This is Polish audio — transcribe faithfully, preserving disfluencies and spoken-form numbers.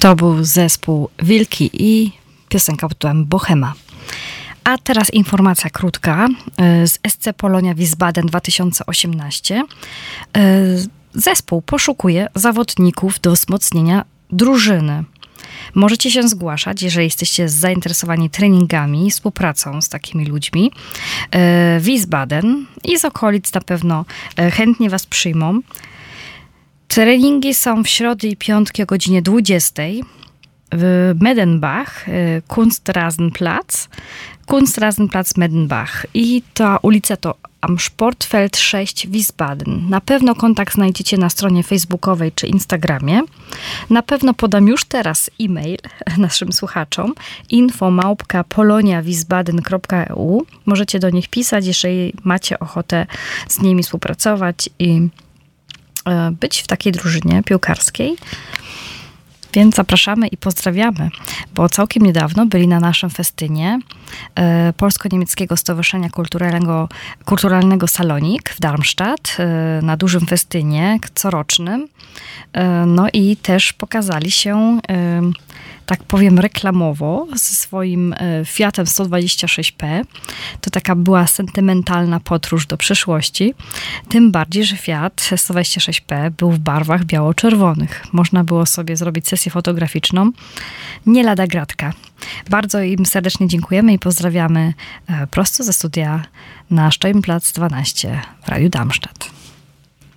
To był zespół Wilki i piosenka pod tytułem Bohema. A teraz informacja krótka z S C Polonia Wiesbaden dwa tysiące osiemnaście. Zespół poszukuje zawodników do wzmocnienia drużyny. Możecie się zgłaszać, jeżeli jesteście zainteresowani treningami, współpracą z takimi ludźmi. Wiesbaden i z okolic na pewno chętnie was przyjmą. Treningi są w środę i piątki o godzinie dwudziestej w Medenbach, Kunstrasenplatz, Kunstrasenplatz Medenbach. I ta ulica to am Sportfeld sześć Wiesbaden. Na pewno kontakt znajdziecie na stronie facebookowej czy Instagramie. Na pewno podam już teraz e-mail naszym słuchaczom info małpka poloniawiesbaden kropka e u. Możecie do nich pisać, jeżeli macie ochotę z nimi współpracować i być w takiej drużynie piłkarskiej. Więc zapraszamy i pozdrawiamy, bo całkiem niedawno byli na naszym festynie e, Polsko-Niemieckiego Stowarzyszenia Kulturalnego, Kulturalnego Salonik w Darmstadt, e, na dużym festynie corocznym. E, no i też pokazali się, e, tak powiem reklamowo, ze swoim e, Fiatem sto dwadzieścia sześć P. To taka była sentymentalna podróż do przyszłości. Tym bardziej, że Fiat sto dwadzieścia sześć P był w barwach biało-czerwonych. Można było sobie zrobić sesję fotograficzną. Nie lada gratka. Bardzo im serdecznie dziękujemy i pozdrawiamy e, prosto ze studia na Steinplatz dwanaście w Radiu Darmstadt.